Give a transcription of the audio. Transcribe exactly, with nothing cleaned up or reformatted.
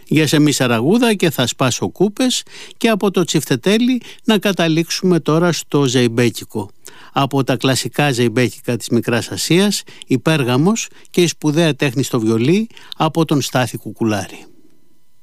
για σεμισαραγούδα και θα σπάσω κούπες, και από το τσιφτετέλι να καταλήξουμε τώρα στο ζεϊμπέκικο. Από τα κλασικά ζεϊμπέκικα της Μικράς Ασίας, η Πέργαμος και η σπουδαία τέχνη στο βιολί από τον Στάθη Κουκουλάρη.